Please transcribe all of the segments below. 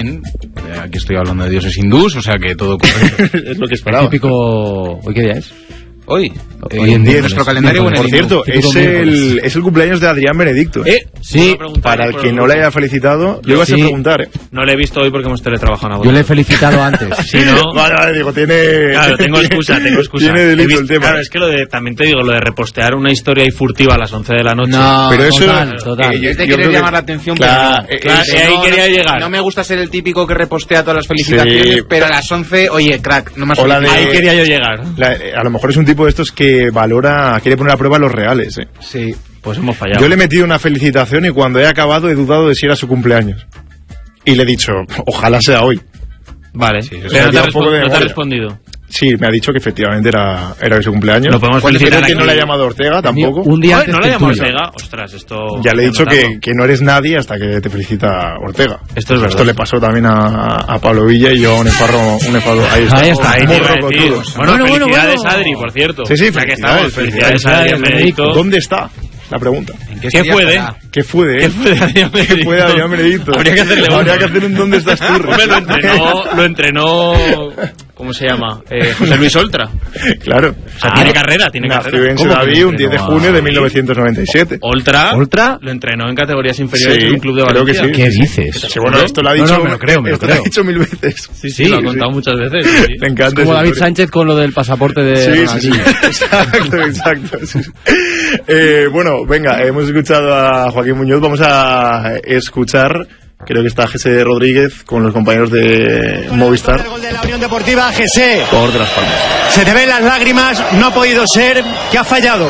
bien. Aquí estoy hablando de dioses hindús, o sea que todo correcto. Es lo que esperaba. El típico... ¿Hoy qué día es? Hoy en día, nuestro calendario. Por cierto, es el cumpleaños de Adrián Benedicto. Sí, para el que no le haya felicitado, yo iba a preguntar. No le he visto hoy porque hemos teletrabajado. Yo le he felicitado antes. Si no... Vale, digo, tiene... Claro, tengo excusa. Tiene delito el tema. Claro, es que también te digo, lo de repostear una historia ahí furtiva a las 11 de la noche. No, pero eso... Total. Es de querer llamar la atención, claro, pero ahí quería llegar. No me gusta ser el típico que repostea todas las felicitaciones, pero a las 11, oye, crack, no me has felicitado. Ahí quería yo llegar. A lo mejor es un tipo de estos que quiere poner a prueba los reales, ¿eh? Sí. Pues hemos fallado. Yo le he metido una felicitación y cuando he acabado he dudado de si era su cumpleaños. Y le he dicho, ojalá sea hoy. Vale, pero no te ha respondido. Sí, me ha dicho que efectivamente era hoy su cumpleaños. Lo podemos felicitar Creo que aquí. no le ha llamado Ortega tampoco. Un día antes no le ha que llamado tuyo. Ortega. Ostras, esto... Ya le he dicho que no eres nadie hasta que te felicita Ortega. Esto es verdad. Esto le pasó también a Pablo Villa y yo un enfado. Ahí está. Ahí te iba a Morro decir. cotudo. Bueno, felicidades, Adri, por cierto. Sí, Ya que estamos, felicidades, Adri, Benedicto. ¿Dónde está? La pregunta. ¿Qué fue de? ¿Qué fue de él? ¿Qué fue de Adrián Benedicto? Habría que hacer un ¿dónde estás tú? Hombre, lo entrenó... ¿Cómo se llama? José Luis Oltra. Claro. O sea, tiene carrera. Nació en Sedaví un 10 de junio de 1997. Oltra lo entrenó en categorías inferiores Sí, en un club de creo Valencia. que sí. ¿Qué dices? Sí, bueno, esto lo ha dicho. No, me lo creo. Esto lo ha dicho 1000 veces. Sí, lo ha contado muchas veces. Sí. Me encanta. Como esa David historia. Sánchez con lo del pasaporte de Sí. Ronaldinho. Exacto. Sí. Bueno, venga, hemos escuchado a Joaquín Muñoz. Vamos a escuchar, creo que está José Rodríguez con los compañeros de Movistar. El gol de la Unión Deportiva, José. Por de Las Palmas. Se te ven las lágrimas, no ha podido ser. ¿Qué ha fallado?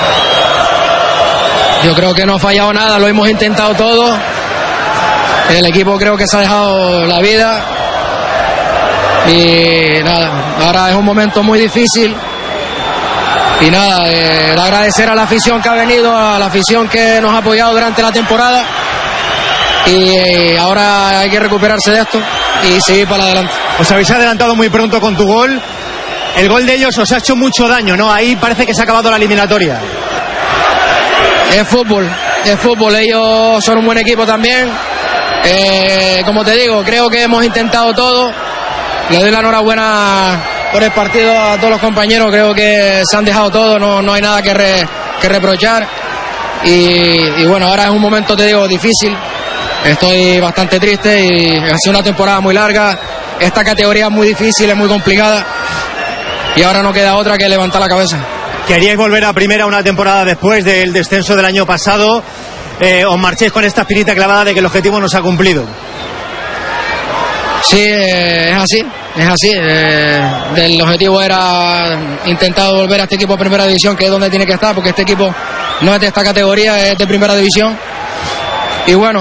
Yo creo que no ha fallado nada, lo hemos intentado todo. El equipo creo que se ha dejado la vida. Y nada, ahora es un momento muy difícil. Y nada, agradecer a la afición que ha venido, a la afición que nos ha apoyado durante la temporada. Y ahora hay que recuperarse de esto y seguir para adelante. Os habéis adelantado muy pronto con tu gol. El gol de ellos os ha hecho mucho daño, ¿no? Ahí parece que se ha acabado la eliminatoria. Es fútbol, ellos son un buen equipo también. Como te digo, creo que hemos intentado todo. Le doy la enhorabuena por el partido a todos los compañeros, creo que se han dejado todo, no hay nada que reprochar. Y bueno, ahora es un momento, te digo, difícil. Estoy bastante triste y ha sido una temporada muy larga. Esta categoría es muy difícil, es muy complicada. Y ahora no queda otra que levantar la cabeza. Queríais volver a primera una temporada después del descenso del año pasado. Os marchéis con esta espinita clavada de que el objetivo no se ha cumplido. Sí, es así. El objetivo era intentar volver a este equipo a primera división, que es donde tiene que estar, porque este equipo no es de esta categoría, es de primera división. Y bueno,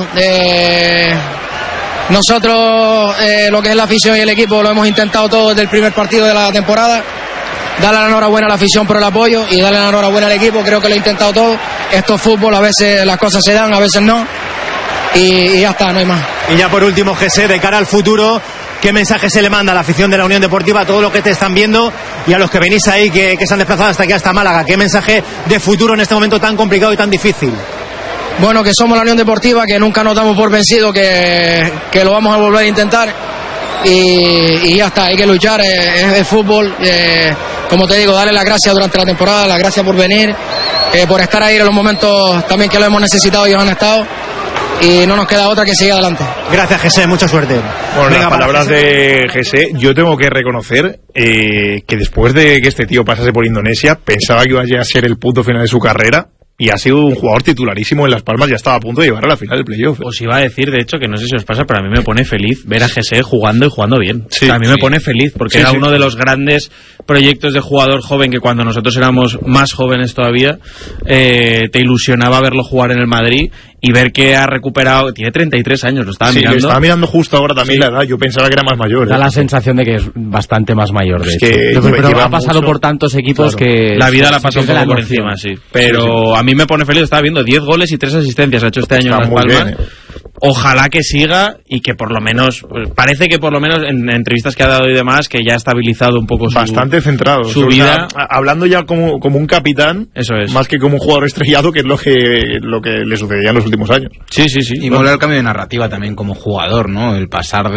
nosotros lo que es la afición y el equipo lo hemos intentado todo desde el primer partido de la temporada. Darle la enhorabuena a la afición por el apoyo y darle la enhorabuena al equipo, creo que lo he intentado todo. Esto es fútbol, a veces las cosas se dan, a veces no. Y ya está, no hay más. Y ya por último, José, de cara al futuro, ¿qué mensaje se le manda a la afición de la Unión Deportiva, a todos los que te están viendo y a los que venís ahí, que se han desplazado hasta aquí, hasta Málaga? ¿Qué mensaje de futuro en este momento tan complicado y tan difícil? Bueno, que somos la Unión Deportiva, que nunca nos damos por vencido, que lo vamos a volver a intentar. Y ya está, hay que luchar, es fútbol. Como te digo, darle las gracias durante la temporada, las gracias por venir, por estar ahí en los momentos también que lo hemos necesitado y ellos han estado. Y no nos queda otra que seguir adelante. Gracias, José, mucha suerte. Bueno, las palabras de José, yo tengo que reconocer que después de que este tío pasase por Indonesia, pensaba que iba a ser el punto final de su carrera. Y ha sido un jugador titularísimo en Las Palmas, ya estaba a punto de llevar a la final del playoff. Os iba a decir, de hecho, que no sé si os pasa, pero a mí me pone feliz ver a José jugando y jugando bien. Sí, o sea, a mí me pone feliz, porque era uno de los grandes proyectos de jugador joven que cuando nosotros éramos más jóvenes todavía, te ilusionaba verlo jugar en el Madrid y ver que ha recuperado, tiene 33 años, lo estaba mirando. Estaba mirando justo ahora también la edad, yo pensaba que era más mayor. Da la sensación de que es bastante más mayor, de hecho. Pero ha pasado por tantos equipos que... La vida la pasa un poco por encima, sí. Pero a mí me pone feliz, estaba viendo 10 goles y 3 asistencias, ha hecho este año en Las Palmas. Bien, Ojalá que siga y que por lo menos, parece que por lo menos en entrevistas que ha dado y demás, que ya ha estabilizado un poco bastante centrado su vida. Hablando ya como un capitán, eso es, más que como un jugador estrellado, que es lo que le sucedía en los últimos años. Sí. Y mola el cambio de narrativa también como jugador, ¿no? El pasar